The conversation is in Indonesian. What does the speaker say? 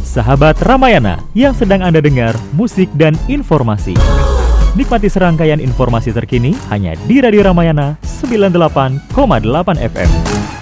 Sahabat Ramayana yang sedang Anda dengar musik dan informasi. Nikmati serangkaian informasi terkini hanya di Radio Ramayana 98,8 FM.